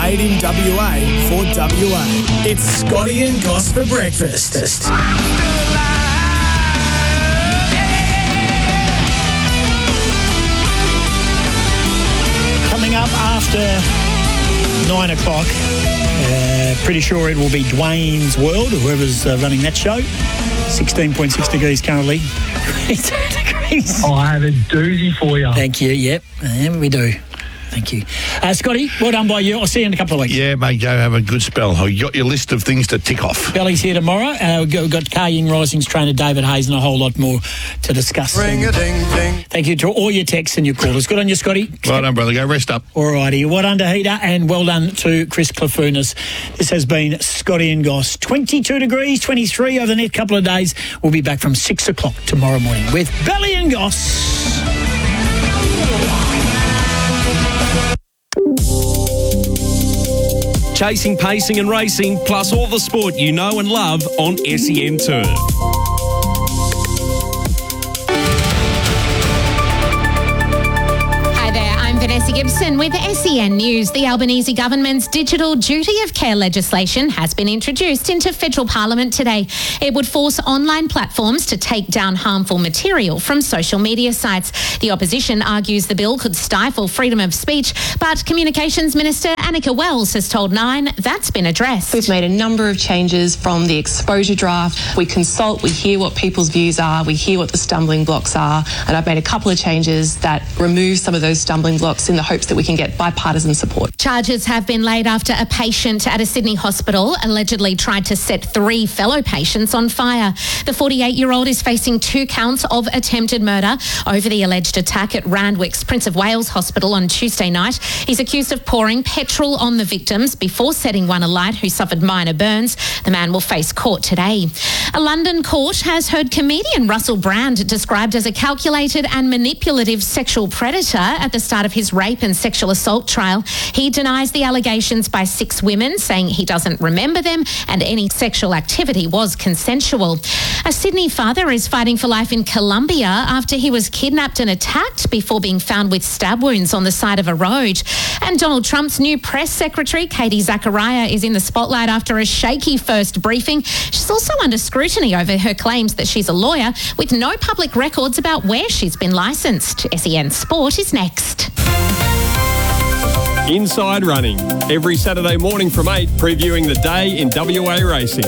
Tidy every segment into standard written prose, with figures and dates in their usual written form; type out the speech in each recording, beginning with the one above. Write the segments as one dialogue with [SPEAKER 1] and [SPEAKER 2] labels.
[SPEAKER 1] made in WA for WA. It's Scotty and Goss for breakfast.
[SPEAKER 2] Coming up after 9 o'clock, pretty sure it will be Dwayne's World, or whoever's running that show. 16.6 degrees currently. 22 degrees.
[SPEAKER 3] Oh, I have a doozy for you.
[SPEAKER 2] Thank you. Yep, we do. Thank you. Scotty, well done by you. I'll see you in a couple of weeks.
[SPEAKER 4] Yeah, mate, go have a good spell. You got your list of things to tick off.
[SPEAKER 2] Belly's here tomorrow. We've got Car Ying Rising's trainer David Hayes and a whole lot more to discuss.
[SPEAKER 5] Ring-a-ding-ding.
[SPEAKER 2] Thank you to all your texts and your callers. Good on you, Scotty.
[SPEAKER 4] Well done, brother. Go rest up.
[SPEAKER 2] All righty. Well done to Heater and well done to Chris Clafunas. This has been Scotty and Goss. 22 degrees, 23 over the next couple of days. We'll be back from 6 o'clock tomorrow morning with Belly and Goss.
[SPEAKER 6] Chasing, pacing and racing, plus all the sport you know and love on SEN Turf.
[SPEAKER 7] Vanessa Gibson with SEN News. The Albanese government's digital duty of care legislation has been introduced into federal parliament today. It would force online platforms to take down harmful material from social media sites. The opposition argues the bill could stifle freedom of speech, but Communications Minister Annika Wells has told Nine that's been addressed.
[SPEAKER 8] We've made a number of changes from the exposure draft. We consult, we hear what people's views are, we hear what the stumbling blocks are, and I've made a couple of changes that remove some of those stumbling blocks in the hopes that we can get bipartisan support.
[SPEAKER 7] Charges have been laid after a patient at a Sydney hospital allegedly tried to set 3 fellow patients on fire. The 48-year-old is facing 2 counts of attempted murder over the alleged attack at Randwick's Prince of Wales Hospital on Tuesday night. He's accused of pouring petrol on the victims before setting one alight who suffered minor burns. The man will face court today. A London court has heard comedian Russell Brand described as a calculated and manipulative sexual predator at the start of his rape and sexual assault trial. He denies the allegations by 6 women, saying he doesn't remember them and any sexual activity was consensual. A Sydney father is fighting for life in Colombia after he was kidnapped and attacked before being found with stab wounds on the side of a road. And Donald Trump's new press secretary, Katie Zachariah, is in the spotlight after a shaky first briefing. She's also under scrutiny over her claims that she's a lawyer with no public records about where she's been licensed. SEN Sport is next.
[SPEAKER 6] Inside Running, every Saturday morning from 8, previewing the day in WA racing.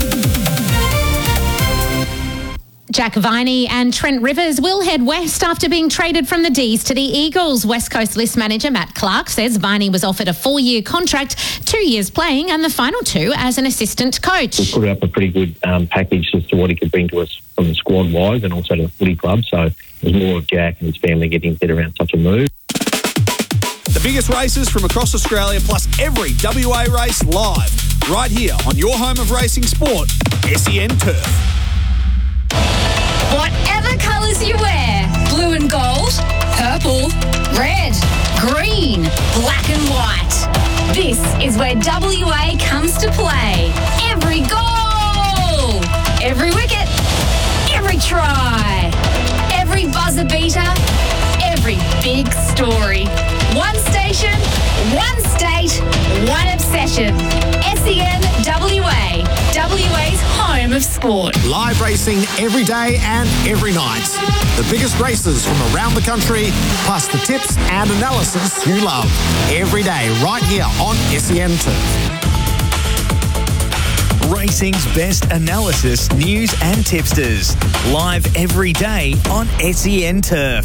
[SPEAKER 7] Jack Viney and Trent Rivers will head west after being traded from the D's to the Eagles. West Coast list manager Matt Clark says Viney was offered a 4-year contract, 2 years playing and the final 2 as an assistant coach.
[SPEAKER 3] We put up a pretty good package as to what he could bring to us from the squad-wise and also to the footy club. So it was more of Jack and his family getting his head around such a move.
[SPEAKER 6] The biggest races from across Australia, plus every WA race live, right here on your home of racing sport, SEN Turf.
[SPEAKER 9] Whatever colours you wear, blue and gold, purple, red, green, black and white. This is where WA comes to play. Every goal, every wicket, every try, every buzzer beater, every big story. One station, one state, one obsession. SEN WA, WA's home of sport.
[SPEAKER 10] Live racing every day and every night. The biggest races from around the country, plus the tips and analysis you love. Every day, right here on SEN Turf.
[SPEAKER 11] Racing's best analysis, news and tipsters. Live every day on SEN Turf.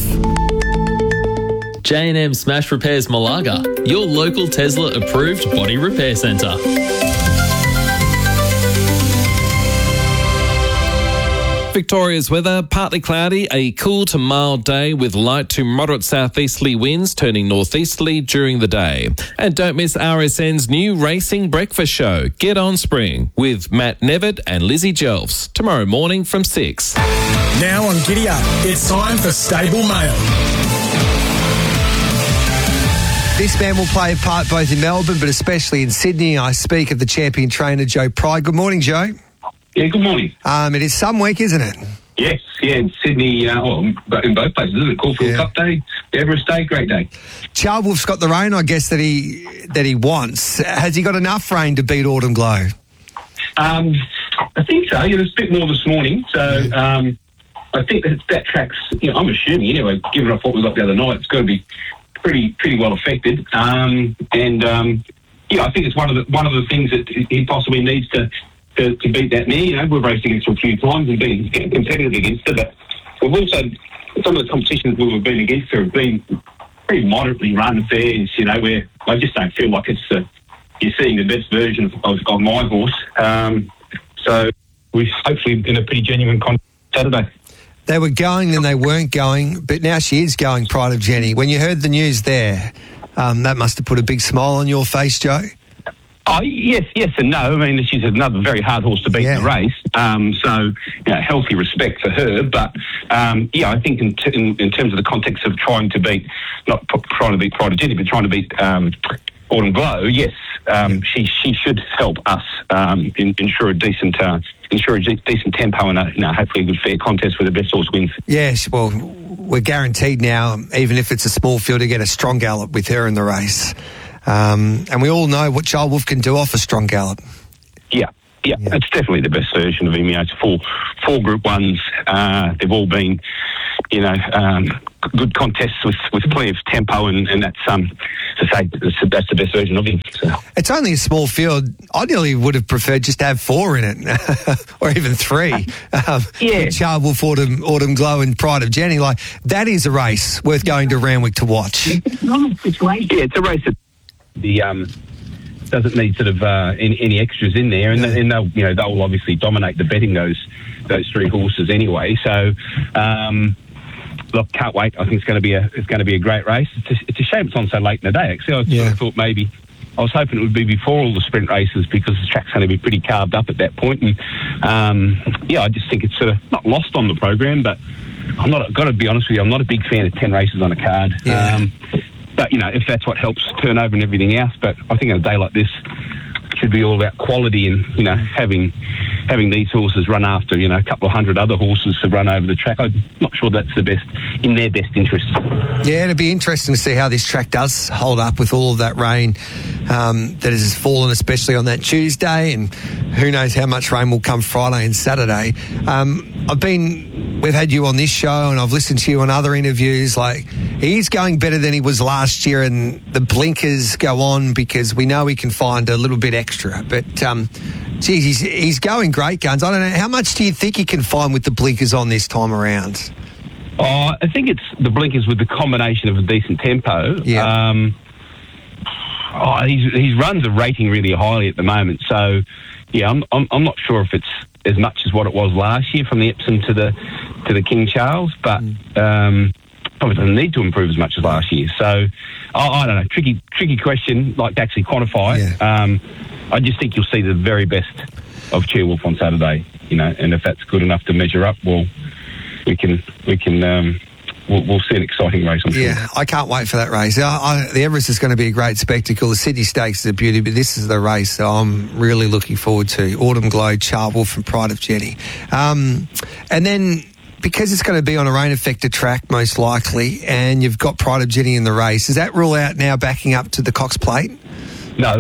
[SPEAKER 12] J&M Smash Repairs Malaga, your local Tesla approved body repair centre. Victoria's weather, partly cloudy, a cool to mild day with light to moderate southeasterly winds turning northeasterly during the day. And don't miss RSN's new racing breakfast show, Get On Spring, with Matt Nevitt and Lizzie Jelfs, tomorrow morning from 6.
[SPEAKER 1] Now on Giddy Up, it's time for Stable Mail.
[SPEAKER 13] This man will play a part both in Melbourne but especially in Sydney. I speak of the champion trainer, Joe Pride. Good morning, Joe.
[SPEAKER 14] Yeah, good morning.
[SPEAKER 13] It is some week, isn't it?
[SPEAKER 5] Yes, yeah, in Sydney, but in both places, isn't it? Caulfield Cup Day, Everest Day, great day.
[SPEAKER 13] Charles Wolf's got the rain, I guess, that he wants. Has he got enough rain to beat Autumn Glow?
[SPEAKER 5] I think so. Yeah, there's a bit more this morning, so I think that track's, I'm assuming anyway, given off what we got the other night, it's going to be pretty well affected. I think it's one of the things that he possibly needs to beat that mare. We've raced against her a few times and been competitive against her, but we've also, some of the competitions we've been against her have been pretty moderately run affairs, where I just don't feel like it's you're seeing the best version of my horse. So we're hopefully in a pretty genuine contest Saturday.
[SPEAKER 13] They were going and they weren't going, but now she is going, Pride of Jenny. When you heard the news there, that must have put a big smile on your face, Joe.
[SPEAKER 5] Oh, yes and no. I mean, she's another very hard horse to beat in the race. So, healthy respect for her. But, I think in terms of the context of trying to beat, not trying to beat Pride of Jenny, but trying to beat Autumn Glow, yes, she should help us ensure a decent tempo and hopefully a good fair contest where the best horse wins.
[SPEAKER 13] Yes, well, we're guaranteed now, even if it's a small field, to get a strong gallop with her in the race. And we all know what Charles Wolf can do off a strong gallop. Yeah,
[SPEAKER 5] it's definitely the best version of him. It's four Group 1s. They've all been, good contests with plenty of tempo, and that's to say that's the best version of him. So.
[SPEAKER 13] It's only a small field. I nearly would have preferred just to have 4 in it, or even 3. Charles Wolf, Autumn Glow, and Pride of Jenny. Like, that is a race worth going to Randwick to watch.
[SPEAKER 5] It's a race that doesn't need sort of any extras in there, and they'll obviously dominate the betting those 3 horses anyway. So. Look, can't wait. I think it's going to be a great race. It's a shame it's on so late in the day. Actually, I thought maybe I was hoping it would be before all the sprint races because the track's going to be pretty carved up at that point. And I just think it's sort of not lost on the program. But got to be honest with you, I'm not a big fan of 10 races on a card. But if that's what helps turnover and everything else. But I think on a day like this, it should be all about quality and having these horses run after a couple of hundred other horses to run over the track. I'm not sure that's in their best interest.
[SPEAKER 13] Yeah, it'd be interesting to see how this track does hold up with all of that rain that has fallen, especially on that Tuesday, and who knows how much rain will come Friday and Saturday. We've had you on this show and I've listened to you on other interviews. Like, he's going better than he was last year, and the blinkers go on because we know he can find a little bit extra. But, he's going great guns. I don't know, how much do you think he can find with the blinkers on this time around?
[SPEAKER 5] I think it's the blinkers with the combination of a decent tempo.
[SPEAKER 13] Yeah.
[SPEAKER 5] His runs are rating really highly at the moment. So, I'm not sure if it's as much as what it was last year from the Epsom to the King Charles, but probably doesn't need to improve as much as last year. So, I don't know. Tricky question, like to actually quantify it.
[SPEAKER 13] Yeah.
[SPEAKER 5] I just think you'll see the very best of Charles Wolf on Saturday, and if that's good enough to measure up, well, we'll see an exciting race, I'm sure.
[SPEAKER 13] Yeah, I can't wait for that race. The Everest is going to be a great spectacle. The Sydney Stakes is a beauty, but this is the race that I'm really looking forward to. Autumn Glow, Charles Wolf and Pride of Jenny. And then, because it's going to be on a rain-affected track, most likely, and you've got Pride of Jenny in the race, does that rule out now backing up to the Cox Plate?
[SPEAKER 5] No.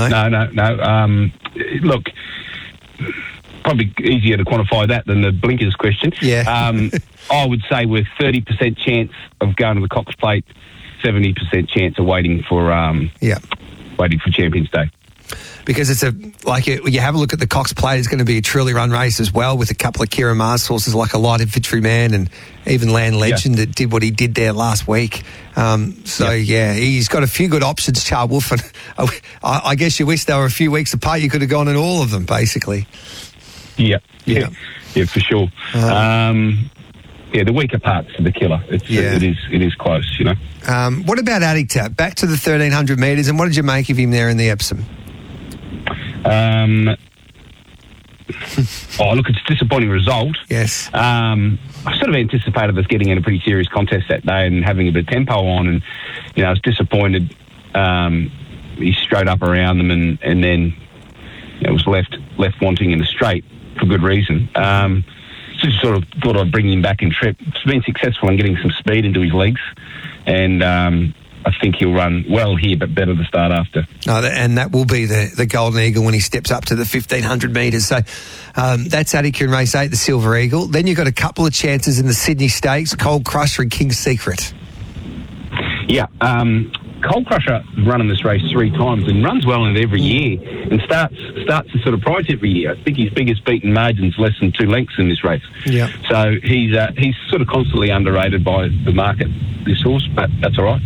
[SPEAKER 5] Look, probably easier to quantify that than the blinkers question.
[SPEAKER 13] Yeah.
[SPEAKER 5] I would say we're 30% chance of going to the Cox Plate, 70% chance of waiting for Champions Day.
[SPEAKER 13] Because it's you have a look at the Cox Plate, it's going to be a truly run race as well, with a couple of Kieran Mars horses like a Light Infantryman and even Land Legend that did what he did there last week. He's got a few good options, Charles Wolf, and I guess you wish they were a few weeks apart. You could have gone in all of them, basically.
[SPEAKER 5] Yeah, for sure. The weaker part's the killer. It is close,
[SPEAKER 13] What about Aditap? Back to the 1,300 metres, and what did you make of him there in the Epsom?
[SPEAKER 5] Look, it's a disappointing result.
[SPEAKER 13] Yes.
[SPEAKER 5] I sort of anticipated us getting in a pretty serious contest that day and having a bit of tempo on, and I was disappointed. He straight up around them, and then was left wanting in the straight for good reason. It's just sort of thought I'd bring him back in trip. He's been successful in getting some speed into his legs, and I think he'll run well here, but better the start after.
[SPEAKER 13] And that will be the Golden Eagle when he steps up to the 1,500 metres. So that's Attica in race 8, the Silver Eagle. Then you've got a couple of chances in the Sydney Stakes, Cold Crusher and King's Secret.
[SPEAKER 5] Yeah, Cold Crusher running this race 3 times and runs well in it every year and starts the sort of prize every year. I think his biggest beaten margin's less than 2 lengths in this race.
[SPEAKER 13] Yeah.
[SPEAKER 5] So he's sort of constantly underrated by the market, this horse, but that's all right.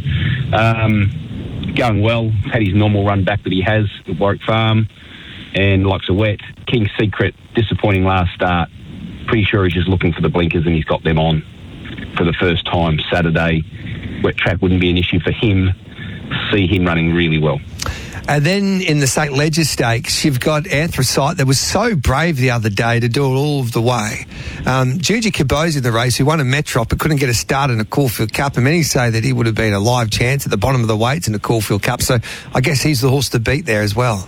[SPEAKER 5] Going well, had his normal run back that he has at Warwick Farm and likes a wet. King's Secret, disappointing last start. Pretty sure he's just looking for the blinkers and he's got them on for the first time Saturday. Wet track wouldn't be an issue for him. See him running really well.
[SPEAKER 13] And then in the St. Leger Stakes, you've got Anthracite that was so brave the other day to do it all of the way. Juji Cabot's in the race, who won a Metrop but couldn't get a start in the Caulfield Cup, and many say that he would have been a live chance at the bottom of the weights in the Caulfield Cup, so I guess he's the horse to beat there as well.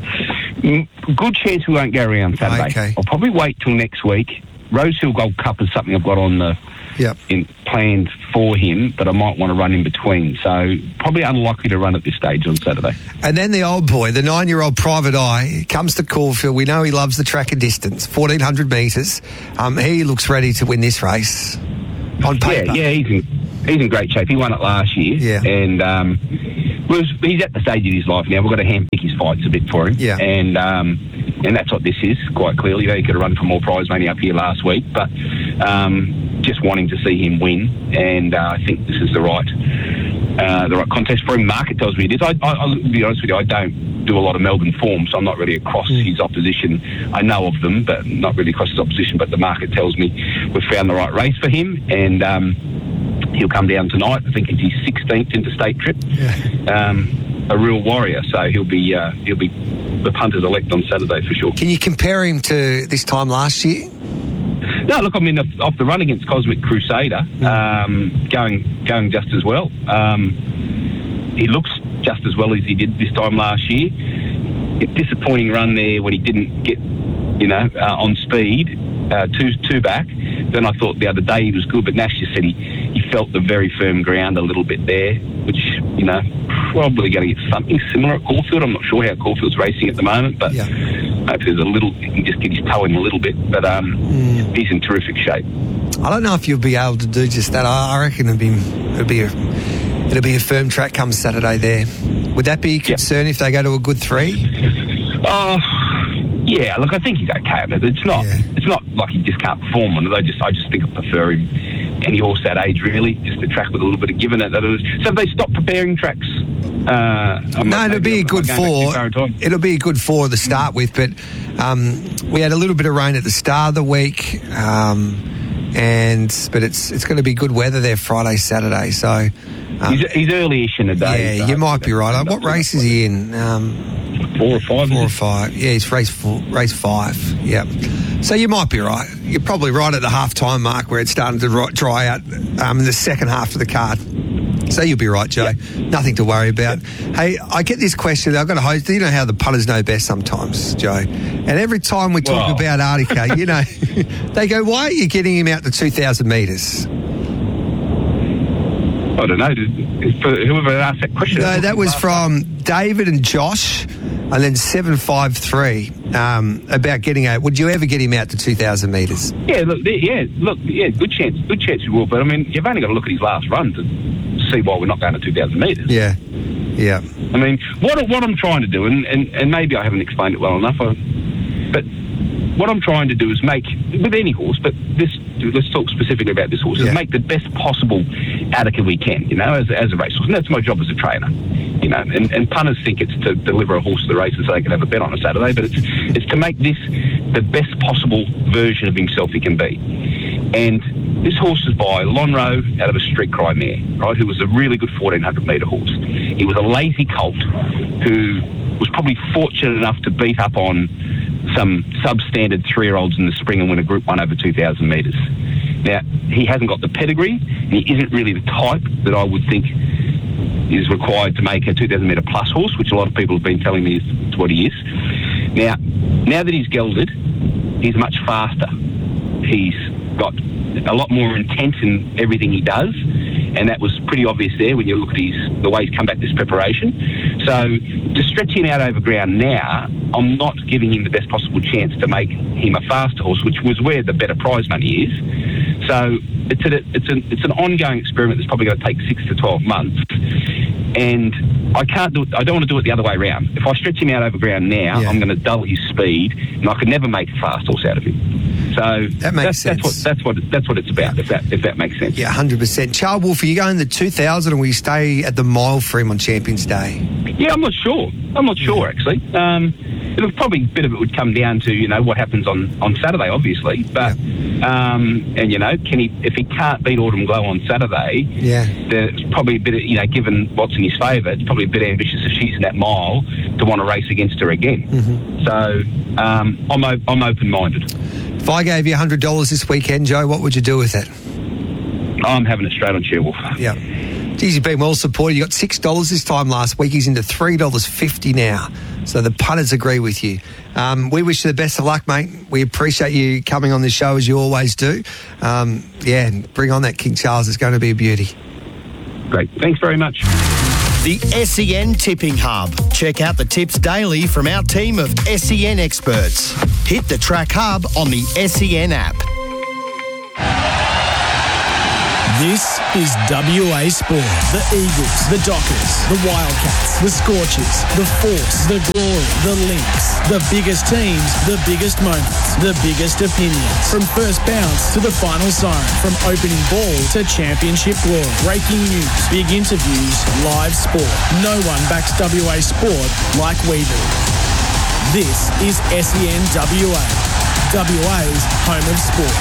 [SPEAKER 5] Good chance we won't go around Saturday.
[SPEAKER 13] Okay.
[SPEAKER 5] I'll probably wait till next week. Rosehill Gold Cup is something I've got on the planned for him, but I might want to run in between. So probably unlikely to run at this stage on Saturday.
[SPEAKER 13] And then the old boy, the 9-year-old Private Eye, comes to Caulfield. We know he loves the track and distance, 1,400 metres. He looks ready to win this race on paper.
[SPEAKER 5] Yeah, he's in great shape. He won it last year, and he's at the stage of his life now. We've got to handpick his fights a bit for him, and that's what this is, quite clearly. He could have run for more prize money up here last week, but just wanting to see him win, and I think this is the right contest for him. Market tells me it is. I'll be honest with you, I don't do a lot of Melbourne form, so I'm not really across his opposition. I know of them, but not really across his opposition, but the market tells me we've found the right race for him, and he'll come down tonight. I think it's his 16th interstate trip. A real warrior, so he'll be the punter's elect on Saturday for sure.
[SPEAKER 13] Can you compare him to this time last year?
[SPEAKER 5] No, look, I mean, off the run against Cosmic Crusader, going just as well. He looks just as well as he did this time last year. A disappointing run there when he didn't get, on speed, two back. Then I thought the other day he was good, but Nash just said he felt the very firm ground a little bit there, which, probably going to get something similar at Caulfield. I'm not sure how Caulfield's racing at the moment, but if there's a little, he can just get his toe in a little bit. But he's in terrific shape.
[SPEAKER 13] I don't know if you'll be able to do just that. I reckon it'll be a firm track come Saturday there. Would that be a concern if they go to a good 3?
[SPEAKER 5] Yeah, look, I think he's okay. But it's not like he just can't perform on it. I just think I prefer him any horse that age, really, just a track with a little bit of give in it. So if they stop preparing tracks,
[SPEAKER 13] it'll be a good 4. It'll be a good 4 to start with, but we had a little bit of rain at the start of the week, but it's going to be good weather there Friday, Saturday. So
[SPEAKER 5] he's early-ish in the day.
[SPEAKER 13] Yeah, so you might be right. What race is he in?
[SPEAKER 5] 4 or 5.
[SPEAKER 13] 4 or 5. Yeah, he's race 5. Yeah. So you might be right. You're probably right at the half-time mark where it's starting to dry out in the second half of the card. So you'll be right, Joe. Nothing to worry about. Hey, I get this question. I've got a host. You know how the punters know best sometimes, Joe. And every time we talk about Attica, they go, why are you getting him out to 2,000 metres?
[SPEAKER 5] I don't know. Whoever asked that question.
[SPEAKER 13] No, that was from David and Josh, and then 753 about getting out. Would you ever get him out to 2,000 metres?
[SPEAKER 5] Good chance. Good chance you will. But I mean, you've only got to look at his last run to see why we're not going to 2,000 metres.
[SPEAKER 13] Yeah.
[SPEAKER 5] I mean, what I'm trying to do, and maybe I haven't explained it well enough, but what I'm trying to do is make, with any horse, but let's talk specifically about this horse, is make the best possible Attica we can, as a racehorse. And that's my job as a trainer, and punters think it's to deliver a horse to the races so they can have a bet on a Saturday, but it's to make this the best possible version of himself he can be. And this horse is by Lonhro out of a Street Cry mare, right, who was a really good 1,400 metre horse. He was a lazy colt who was probably fortunate enough to beat up on some substandard 3-year-olds in the spring and win a Group 1 over 2,000 metres. Now, he hasn't got the pedigree, and he isn't really the type that I would think is required to make a 2,000 metre plus horse, which a lot of people have been telling me is what he is. Now that he's gelded, he's much faster. He's got a lot more intent in everything he does, and that was pretty obvious there when you look at the way he's come back this preparation. So to stretch him out over ground now, I'm not giving him the best possible chance to make him a fast horse, which was where the better prize money is. So it's an ongoing experiment that's probably going to take 6 to 12 months, and I don't want to do it the other way around. If I stretch him out over ground now, I'm going to dull his speed, and I could never make a fast horse out of him. So
[SPEAKER 13] that makes sense.
[SPEAKER 5] That's what it's about. If that makes sense.
[SPEAKER 13] Yeah, 100%. Charles Wolf, are you going the 2000, or will you stay at the mile for him on Champions Day?
[SPEAKER 5] Yeah, I'm not sure actually. It'll probably a bit of it would come down to what happens on Saturday, obviously. But and if he can't beat Autumn Glow on Saturday, there's probably a bit of given what's in his favour, it's probably a bit ambitious if she's in that mile to want to race against her again. Mm-hmm. So I'm open-minded.
[SPEAKER 13] If I gave you $100 this weekend, Joe, what would you do with it?
[SPEAKER 5] I'm having it straight on Sherwolf.
[SPEAKER 13] Yeah. Geez, you've been well supported. You got $6 this time last week. He's into $3.50 now. So the punters agree with you. We wish you the best of luck, mate. We appreciate you coming on this show as you always do. And bring on that King Charles. It's going to be a beauty.
[SPEAKER 5] Great. Thanks very much.
[SPEAKER 1] The SEN Tipping Hub. Check out the tips daily from our team of SEN experts. Hit the Track Hub on the SEN app.
[SPEAKER 14] This is WA Sport. The Eagles, the Dockers, the Wildcats, the Scorchers, the Force, the Glory, the Lynx. The biggest teams, the biggest moments, the biggest opinions. From first bounce to the final siren. From opening ball to championship glory. Breaking news, big interviews, live sport. No one backs WA Sport like we do. This is SEN WA. WA's home of sport.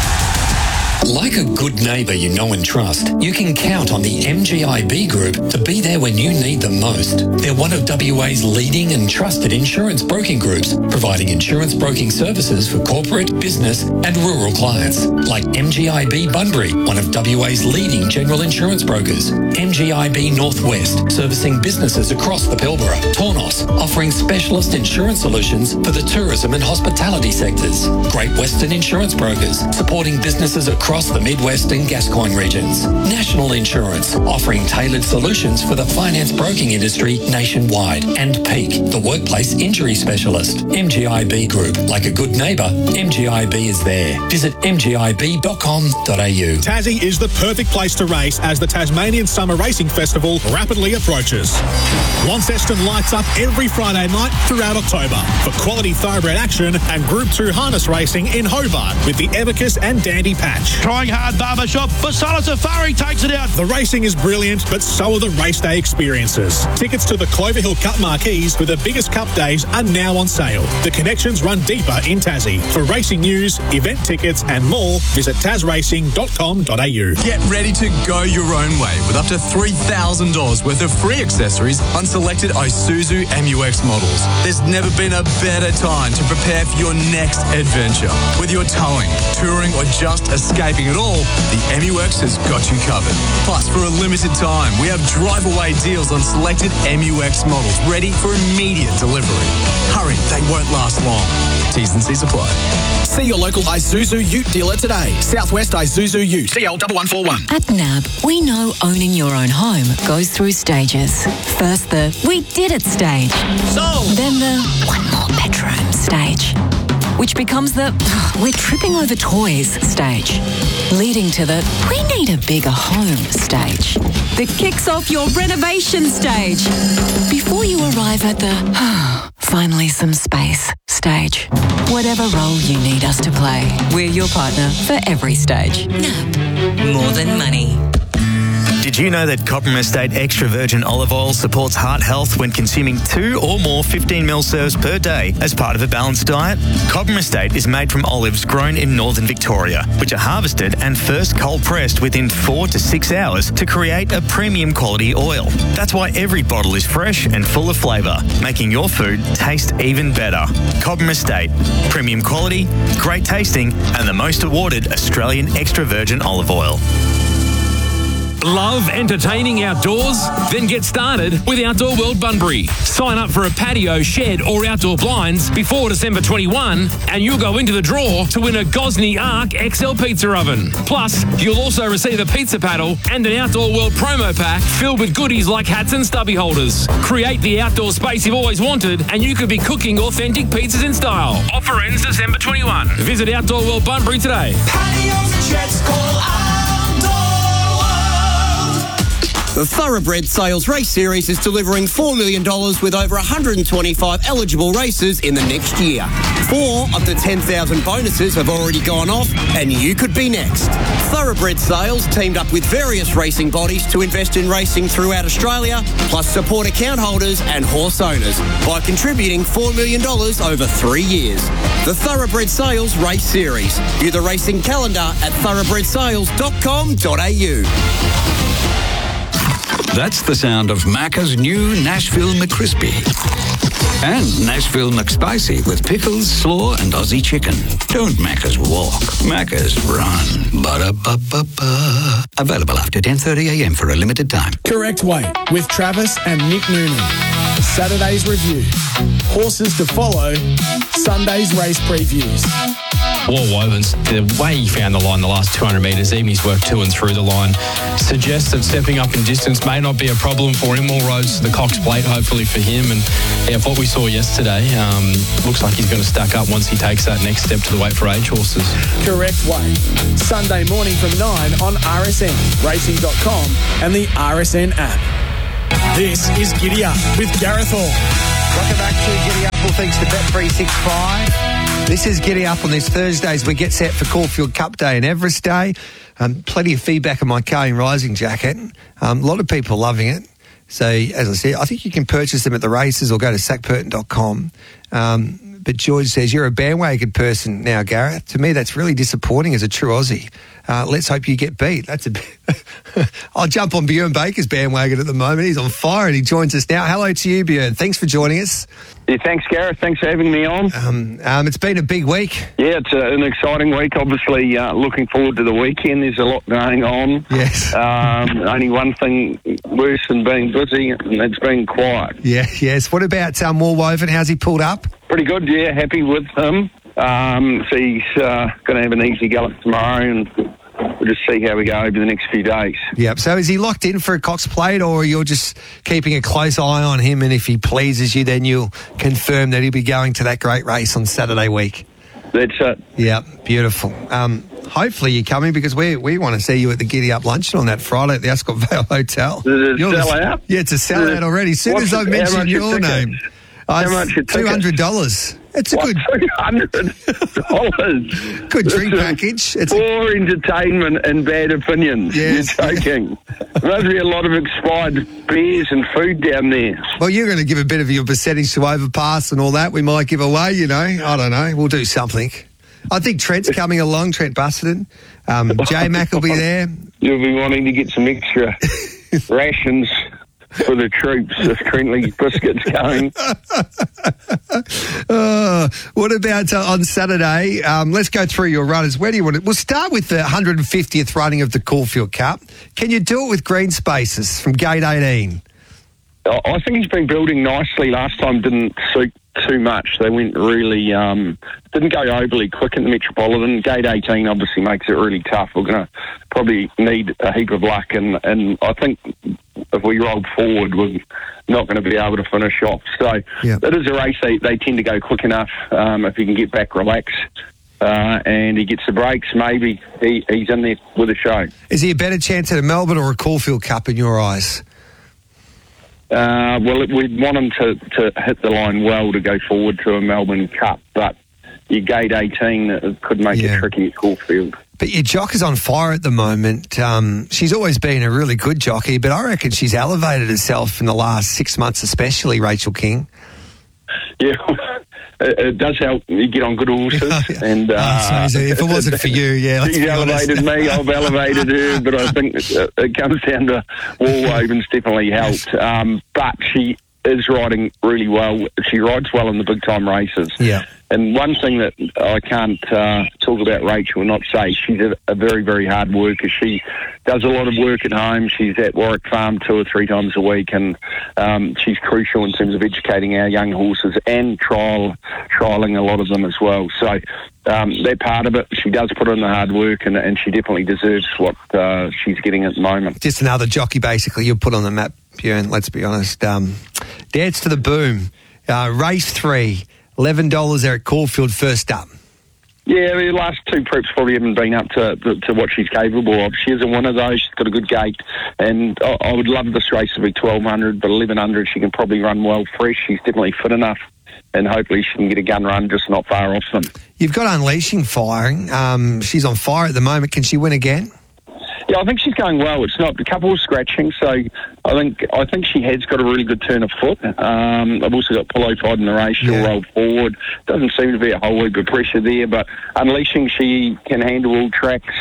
[SPEAKER 15] Like a good neighbour you know and trust, you can count on the MGIB Group to be there when you need them most. They're one of WA's leading and trusted insurance broking groups, providing insurance broking services for corporate, business and rural clients. Like MGIB Bunbury, one of WA's leading general insurance brokers. MGIB Northwest, servicing businesses across the Pilbara. Tornos, offering specialist insurance solutions for the tourism and hospitality sectors. Great Western Insurance Brokers, supporting businesses across the Midwest and Gascoyne regions. National Insurance, offering tailored solutions for the finance broking industry nationwide. And Peak, the workplace injury specialist. MGIB Group, like a good neighbour, MGIB is there. Visit mgib.com.au.
[SPEAKER 16] Tassie is the perfect place to race as the Tasmanian Summer Racing Festival rapidly approaches. Launceston lights up every Friday night throughout October for quality thoroughbred action and Group 2 harness racing in Hobart with the Evicus and Dandy Patch.
[SPEAKER 4] Trying hard, Barbershop, but Salah Safari takes it out.
[SPEAKER 16] The racing is brilliant, but so are the race day experiences. Tickets to the Clover Hill Cup marquees for the biggest cup days are now on sale. The connections run deeper in Tassie. For racing news, event tickets and more, visit tasracing.com.au.
[SPEAKER 17] Get ready to go your own way with up to $3,000 worth of free accessories on selected Isuzu MUX models. There's never been a better time to prepare for your next adventure. Whether you're towing, touring or just escaping it all, the MUX has got you covered. Plus, for a limited time, we have drive-away deals on selected MUX models ready for immediate delivery. Hurry, they won't last long. T's and C's apply.
[SPEAKER 1] See your local Isuzu Ute dealer today. Southwest Isuzu Ute. CL1141.
[SPEAKER 18] At NAB, we know owning your own home goes through stages. First the "we did it" stage. Then the "one more bedroom" stage. Which becomes the "we're tripping over toys" stage. Leading to the "we need a bigger home" stage. That kicks off your renovation stage. Before you arrive at the "finally some space" stage. Whatever role you need us to play, we're your partner for every stage. NAB. More than money.
[SPEAKER 11] Did you know that Cobram Estate Extra Virgin Olive Oil supports heart health when consuming 2 or more 15ml serves per day as part of a balanced diet? Cobram Estate is made from olives grown in northern Victoria, which are harvested and first cold pressed within 4 to 6 hours to create a premium quality oil. That's why every bottle is fresh and full of flavour, making your food taste even better. Cobram Estate, premium quality, great tasting, and the most awarded Australian extra virgin olive oil.
[SPEAKER 19] Love entertaining outdoors? Then get started with Outdoor World Bunbury. Sign up for a patio, shed or outdoor blinds before December 21 and you'll go into the draw to win a Gosney Arc XL pizza oven. Plus, you'll also receive a pizza paddle and an Outdoor World promo pack filled with goodies like hats and stubby holders. Create the outdoor space you've always wanted and you could be cooking authentic pizzas in style. Offer ends December 21. Visit Outdoor World Bunbury today.
[SPEAKER 20] Patios and sheds, call Outdoor World. The Thoroughbred Sales Race Series is delivering $4 million with over 125 eligible races in the next year. 4 of the 10,000 bonuses have already gone off and you could be next. Thoroughbred Sales teamed up with various racing bodies to invest in racing throughout Australia, plus support account holders and horse owners by contributing $4 million over 3 years. The Thoroughbred Sales Race Series. View the racing calendar at thoroughbredsales.com.au.
[SPEAKER 21] That's the sound of Macca's new Nashville McCrispy. And Nashville McSpicy with pickles, slaw and Aussie chicken. Don't Macca's walk, Macca's run. Ba-da-ba-ba-ba. Available after 10:30am for a limited time.
[SPEAKER 14] Correct Weight with Travis and Nick Noonan. Saturday's review. Horses to follow. Sunday's race previews.
[SPEAKER 22] Walt Wovens, the way he found the line the last 200 metres, even his work to and through the line, suggests that stepping up in distance may not be a problem for him. All roads to the Cox Plate, hopefully for him. And yeah, what we saw yesterday, looks like he's going to stack up once he takes that next step to the weight for age horses.
[SPEAKER 14] Correct Weight. Sunday morning from 9 on RSN, racing.com and the RSN app. This is Giddy Up with Gareth Hall.
[SPEAKER 13] Welcome back to Giddy Up, all thanks to Bet365. This is Giddy Up on this Thursday as we get set for Caulfield Cup Day and Everest Day. Plenty of feedback on my Carling Rising jacket. A lot of people loving it. So, as I said, I think you can purchase them at the races or go to sackburton.com. But George says, you're a bandwagon person now, Gareth. To me, that's really disappointing as a true Aussie. Let's hope you get beat. That's a bit... I'll jump on Bjorn Baker's bandwagon at the moment. He's on fire and he joins us now. Hello to you, Bjorn. Thanks for joining us.
[SPEAKER 23] Yeah, thanks, Gareth. Thanks for having me on.
[SPEAKER 13] It's been a big week.
[SPEAKER 23] Yeah, it's an exciting week. Obviously, looking forward to the weekend. There's a lot going on.
[SPEAKER 13] Yes.
[SPEAKER 23] Only one thing worse than being busy, and that's being quiet.
[SPEAKER 13] Yeah, yes. What about Walt Woven? How's he pulled up?
[SPEAKER 23] Pretty good, yeah. Happy with him. So he's going to have an easy gallop tomorrow, and we'll just see how we go over the next few days.
[SPEAKER 13] Yep. So is he locked in for a Cox Plate, or you're just keeping a close eye on him, and if he pleases you, then you'll confirm that he'll be going to that great race on Saturday week?
[SPEAKER 23] That's it.
[SPEAKER 13] Yeah, beautiful. Hopefully you're coming because we want to see you at the Giddy Up luncheon on that Friday at the Ascot Vale Hotel.
[SPEAKER 23] Does it sell out?
[SPEAKER 13] Yeah, it's a sellout already. As soon as I mentioned your name.
[SPEAKER 23] How much a ticket?
[SPEAKER 13] $200. It's a good
[SPEAKER 23] $200.
[SPEAKER 13] Good drink package. It's
[SPEAKER 23] poor entertainment and bad opinions.
[SPEAKER 13] Yes.
[SPEAKER 23] You're joking. There must be a lot of expired beers and food down there.
[SPEAKER 13] Well, you're going to give a bit of your percentage to Overpass and all that. We might give away, you know. I don't know. We'll do something. I think Trent's coming along, Trent Busserton. J-Mac will be there.
[SPEAKER 23] You'll be wanting to get some extra rations for the troops if Crentley Biscuit's going.
[SPEAKER 13] What about on Saturday? Let's go through your runners. Where do you want to... We'll start with the 150th running of the Caulfield Cup. Can you do it with Green Spaces from Gate 18?
[SPEAKER 23] I think he's been building nicely. Last time didn't suit too much. They went really... didn't go overly quick in the Metropolitan. Gate 18 obviously makes it really tough. We're going to probably need a heap of luck, and I think if we roll forward, we're not going to be able to finish off. So it is a race they tend to go quick enough. If he can get back relaxed and he gets the breaks, maybe he's in there with a show.
[SPEAKER 13] Is he a better chance at a Melbourne or a Caulfield Cup in your eyes?
[SPEAKER 23] Well, we'd want him to hit the line well to go forward to a Melbourne Cup, but your Gate 18 could make it tricky at Caulfield.
[SPEAKER 13] But your jock is on fire at the moment. She's always been a really good jockey, but I reckon she's elevated herself in the last 6 months, especially Rachel King.
[SPEAKER 23] Yeah, it does help you get on good horses. And
[SPEAKER 13] so if it wasn't for you,
[SPEAKER 23] she's elevated me, I've elevated her, but I think it comes down to Woven's definitely helped. But she is riding really well. She rides well in the big time races.
[SPEAKER 13] Yeah.
[SPEAKER 23] And one thing that I can't talk talk about Rachel and not say she's a very, very hard worker. She does a lot of work at home. She's at Warwick Farm 2 or 3 times a week, and she's crucial in terms of educating our young horses and trialling a lot of them as well. So that part of it, she does put in the hard work, and she definitely deserves what she's getting at the moment.
[SPEAKER 13] Just another jockey, basically, you'll put on the map, Bjorn, let's be honest. Dance to the Boom, race 3, $11 Eric Caulfield first up.
[SPEAKER 23] Yeah, the last 2 preps probably haven't been up to what she's capable of. She isn't one of those. She's got a good gait, and I would love this race to be 1,200, but 1,100 she can probably run well fresh. She's definitely fit enough, and hopefully she can get a gun run just not far off them.
[SPEAKER 13] You've got Unleashing firing. She's on fire at the moment. Can she win again?
[SPEAKER 23] Yeah, I think she's going well. It's not a couple of scratching, so I think she has got a really good turn of foot. I've also got Pillow Fight in the race. She'll roll forward. Doesn't seem to be a whole heap of pressure there, but Unleashing, she can handle all tracks,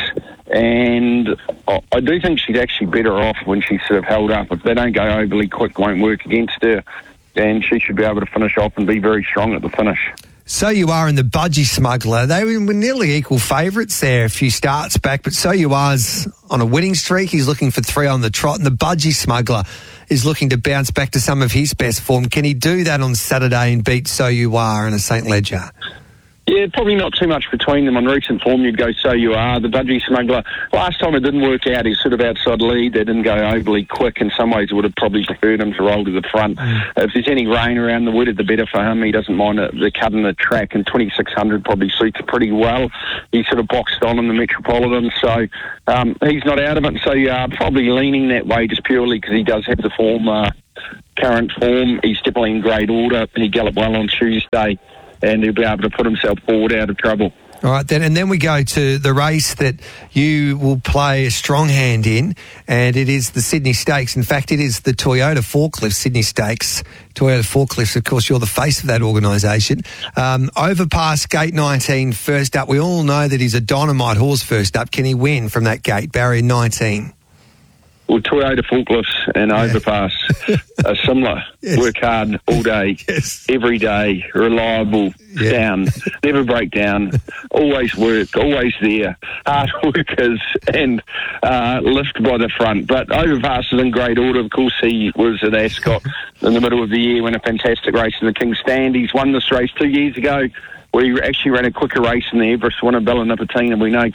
[SPEAKER 23] and I do think she's actually better off when she's sort of held up. If they don't go overly quick, won't work against her, and she should be able to finish off and be very strong at the finish.
[SPEAKER 13] So You Are in the Budgie Smuggler. They were nearly equal favourites there a few starts back, but So You Are's on a winning streak. He's looking for 3 on the trot, and the Budgie Smuggler is looking to bounce back to some of his best form. Can he do that on Saturday and beat So You Are in a St. Ledger?
[SPEAKER 23] Yeah, probably not too much between them. On recent form, you'd go So You Are. The Budgie Smuggler, last time it didn't work out. He's sort of outside lead. They didn't go overly quick. In some ways, would have probably preferred him to roll to the front. If there's any rain around, the wetter the better for him. He doesn't mind the cut in the track, and 2,600 probably suits pretty well. He's sort of boxed on in the Metropolitan, so he's not out of it. So You Are probably leaning that way just purely because he does have the form, current form. He's definitely in great order. He galloped well on Tuesday, and he'll be able to put himself forward out of trouble.
[SPEAKER 13] All right, then, and then we go to the race that you will play a strong hand in, and it is the Sydney Stakes. In fact, it is the Toyota Forklift Sydney Stakes. Toyota Forklifts, of course, you're the face of that organisation. Overpass Gate 19 first up. We all know that he's a dynamite horse first up. Can he win from that gate, barrier 19?
[SPEAKER 23] Well, Toyota Forklifts and Overpass are similar. Yes. Work hard all day, every day, reliable, sound, never break down, always work, always there, hard workers, and lift by the front. But Overpass is in great order. Of course, he was at Ascot in the middle of the year, won a fantastic race in the King's Stand. He's won this race 2 years ago, where he actually ran a quicker race in the Everest, won a Bella Nipotina. We know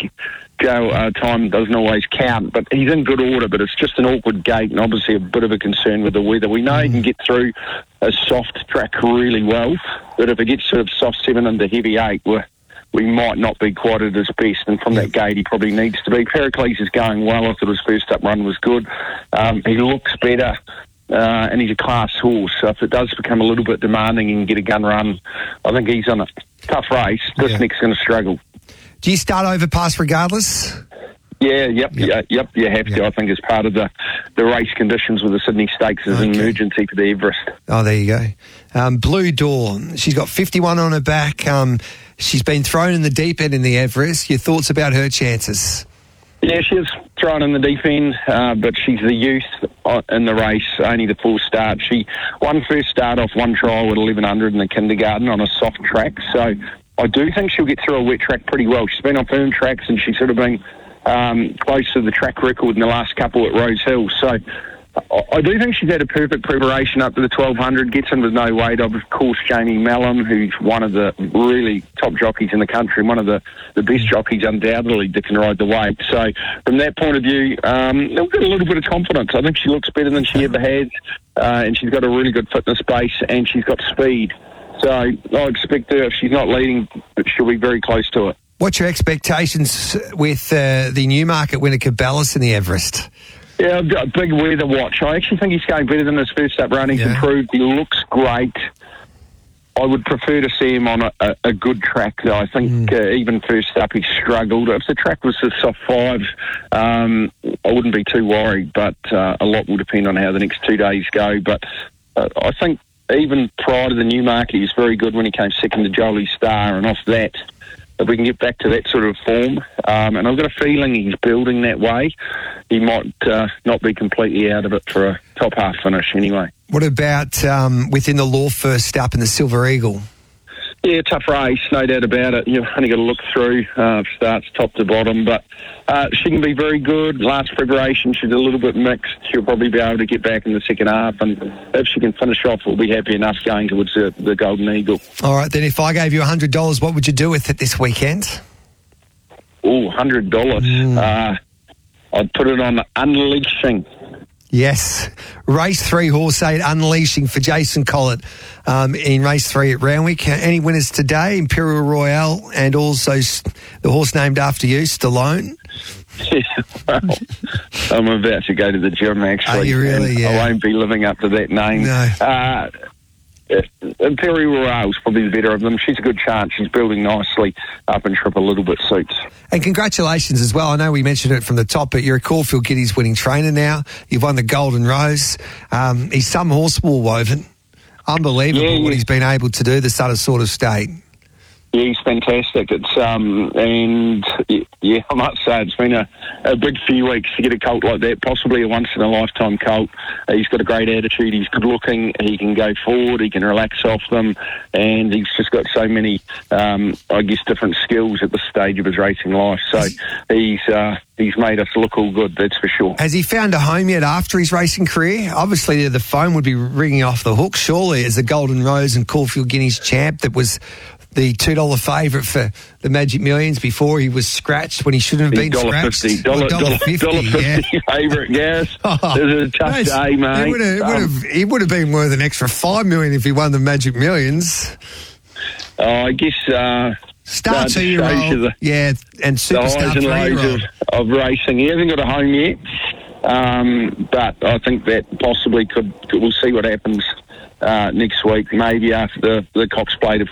[SPEAKER 23] time doesn't always count, but he's in good order, but it's just an awkward gate and obviously a bit of a concern with the weather. We know he can get through a soft track really well, but if it gets sort of soft 7 into heavy 8, we might not be quite at his best, and from that gate he probably needs to be. Pericles is going well. I thought his first up run was good. He looks better. And he's a class horse, so if it does become a little bit demanding and get a gun run, I think he's on a tough race. This neck's going to struggle.
[SPEAKER 13] Do you start Overpass regardless?
[SPEAKER 23] Yeah, yep, you have to. I think as part of the race conditions with the Sydney Stakes is an emergency for the Everest.
[SPEAKER 13] Oh, there you go. Blue Dawn, she's got 51 on her back. She's been thrown in the deep end in the Everest. Your thoughts about her chances?
[SPEAKER 23] Yeah, she is thrown in the deep end, but she's the youth in the race, only the full start. She won first start off one trial at 1,100 in the kindergarten on a soft track, so I do think she'll get through a wet track pretty well. She's been on firm tracks, and she's sort of been close to the track record in the last couple at Rose Hill, so I do think she's had a perfect preparation up to the 1,200, gets in with no weight. Of course, Jamie Mallam, who's one of the really top jockeys in the country, one of the best jockeys undoubtedly that can ride the weight. So from that point of view, they'll get a little bit of confidence. I think she looks better than she ever has, and she's got a really good fitness base, and she's got speed. So I expect her, if she's not leading, she'll be very close to it.
[SPEAKER 13] What's your expectations with the Newmarket winner Cabela's in the Everest?
[SPEAKER 23] Yeah, I've got a big weather watch. I actually think he's going better than his first up run. He's improved. He looks great. I would prefer to see him on a good track, though. I think even first up he struggled. If the track was a soft 5, I wouldn't be too worried, but a lot will depend on how the next 2 days go. But I think even prior to the Newmarket, he was very good when he came second to Jolie Star, and off that, if we can get back to that sort of form, and I've got a feeling he's building that way, he might not be completely out of it for a top half finish anyway.
[SPEAKER 13] What about within the law first up in the Silver Eagle?
[SPEAKER 23] Yeah, tough race, no doubt about it. You've only got to look through, starts top to bottom, but she can be very good. Last preparation, she's a little bit mixed. She'll probably be able to get back in the second half, and if she can finish off, we'll be happy enough going towards the Golden Eagle.
[SPEAKER 13] All right, then if I gave you $100, what would you do with it this weekend?
[SPEAKER 23] Oh, $100. I'd put it on Unleashing.
[SPEAKER 13] Yes. Race 3, Horse 8, Unleashing for Jason Collett in Race 3 at Randwick. Any winners today? Imperial Royale and also the horse named after you, Stallone.
[SPEAKER 23] Well, I'm about to go to the gym, actually.
[SPEAKER 13] Are you really? Yeah.
[SPEAKER 23] I won't be living up to that name.
[SPEAKER 13] No.
[SPEAKER 23] Imperial Royale is probably the better of them. She's a good chance. She's building nicely. Up and trip a little bit suits.
[SPEAKER 13] And congratulations as well. I know we mentioned it from the top, but you're a Caulfield Giddies winning trainer now. You've won the Golden Rose. He's some horse, Woolwoven. Unbelievable what he's been able to do, the sort of state.
[SPEAKER 23] Yeah, he's fantastic. It's and I must say it's been a big few weeks to get a colt like that, possibly a once-in-a-lifetime colt. He's got a great attitude. He's good-looking. He can go forward. He can relax off them, and he's just got so many, different skills at this stage of his racing life. So he's made us look all good, that's for sure.
[SPEAKER 13] Has he found a home yet after his racing career? Obviously, the phone would be ringing off the hook, surely, as the Golden Rose and Caulfield Guineas champ that was the $2 favourite for the Magic Millions before he was scratched when he shouldn't have been scratched.
[SPEAKER 23] $1.50 favourite, yes. It was a tough day, mate.
[SPEAKER 13] He would have been worth an extra $5 million if he won the Magic Millions.
[SPEAKER 23] I guess...
[SPEAKER 13] Star 2-year-old, and Superstar 3-year-old.
[SPEAKER 23] Of racing. He hasn't got a home yet, but I think that possibly we'll see what happens next week, maybe after the Cox Plate, if